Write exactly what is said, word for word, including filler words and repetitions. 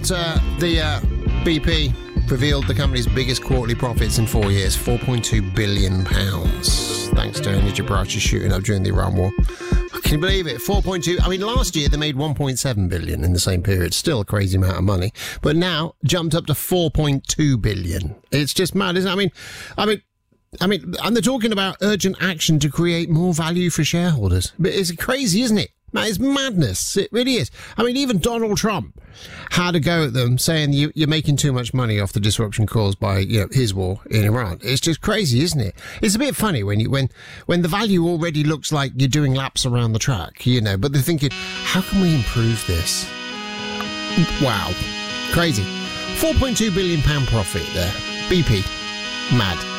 got uh, the uh, B P revealed the company's biggest quarterly profits in four years, four point two billion pounds, thanks to energy prices shooting up during the Iran war. Can you believe it? four point two. I mean, last year they made one point seven billion in the same period. Still a crazy amount of money. But now jumped up to four point two billion. It's just mad, isn't it? I mean, I mean, I mean, and they're talking about urgent action to create more value for shareholders. But it's crazy, isn't it? That is madness. It really is. I mean, even Donald Trump had a go at them, saying you, you're making too much money off the disruption caused by, you know, his war in Iran. It's just crazy, isn't it? It's a bit funny when you when when the value already looks like you're doing laps around the track, you know. But they're thinking, how can we improve this? Wow, crazy. four point two billion pound profit there. B P, mad.